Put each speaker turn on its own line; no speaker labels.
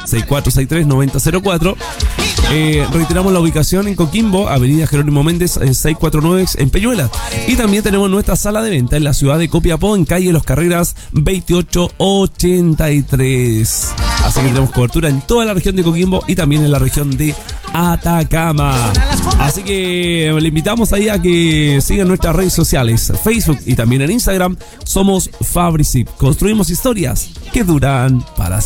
6463-9004. Reiteramos la ubicación en Coquimbo, Avenida Jerónimo Méndez 649 en Peñuela. Y también tenemos nuestra sala de venta en la ciudad de Copiapó, en calle Los Carreras 2883. Así que tenemos cobertura en toda la región de Coquimbo y también en la región de Atacama. Así que le invitamos ahí a que sigan nuestras redes sociales, Facebook y también en Instagram. Somos Fabricip. Construimos historias que duran para siempre.